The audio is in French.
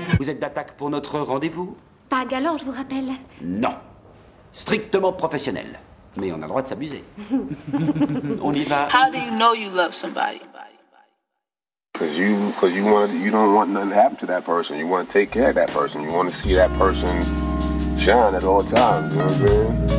Vous êtes d'attaque pour notre rendez-vous? Pas galant, je vous rappelle. Non. Strictement professionnel. Mais on a le droit de s'abuser. On y va. How do you know you love somebody? Because you don't want nothing to happen to that person. You want to take care of that person. You want to see that person shine at all times. You know what I'm saying?